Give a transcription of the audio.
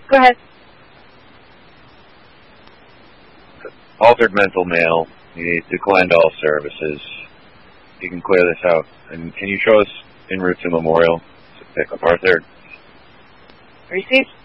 Go ahead. Altered mental male. He declined all services. You can clear this out. And can you show us en route to Memorial to pick up Arthur? Received.